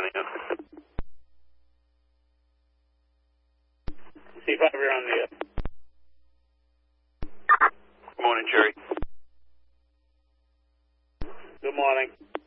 coming in. C5, you're on the air. Good morning, Jerry. Good morning.